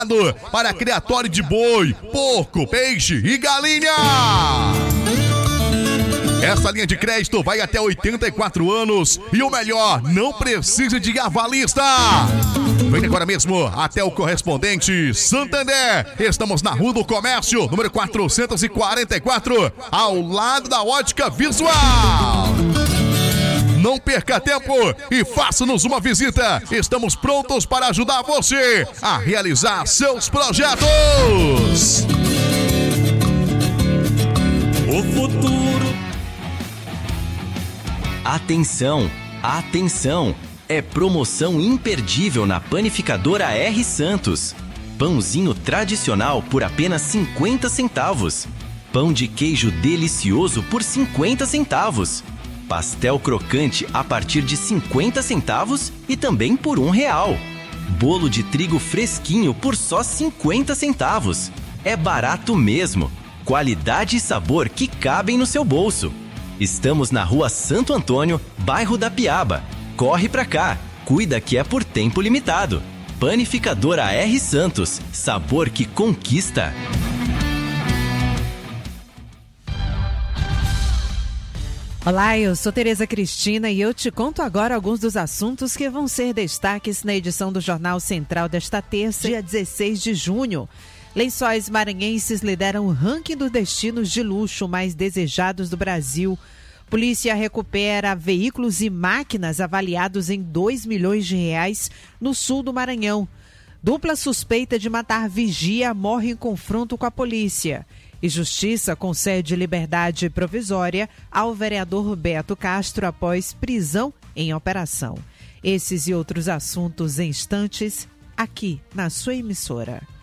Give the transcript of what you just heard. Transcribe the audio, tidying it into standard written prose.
para criatório de boi, porco, peixe e galinha. Essa linha de crédito vai até 84 anos e o melhor, não precisa de avalista. Vem agora mesmo até o correspondente Santander. Estamos na Rua do Comércio, número 444, ao lado da Ótica Visual. Não perca tempo e faça-nos uma visita. Estamos prontos para ajudar você a realizar seus projetos. O futuro. Atenção, atenção! É promoção imperdível na Panificadora R. Santos. Pãozinho tradicional por apenas 50 centavos. Pão de queijo delicioso por 50 centavos. Pastel crocante a partir de 50 centavos e também por R$1. Bolo de trigo fresquinho por só 50 centavos. É barato mesmo. Qualidade e sabor que cabem no seu bolso. Estamos na Rua Santo Antônio, bairro da Piaba. Corre pra cá, cuida que é por tempo limitado. Panificadora R. Santos, sabor que conquista. Olá, eu sou Tereza Cristina e eu te conto agora alguns dos assuntos que vão ser destaques na edição do Jornal Central desta terça, dia 16 de junho. Lençóis maranhenses lideram o ranking dos destinos de luxo mais desejados do Brasil. Polícia recupera veículos e máquinas avaliados em R$2 milhões no sul do Maranhão. Dupla suspeita de matar vigia morre em confronto com a polícia. E Justiça concede liberdade provisória ao vereador Beto Castro após prisão em operação. Esses e outros assuntos em instantes, aqui na sua emissora.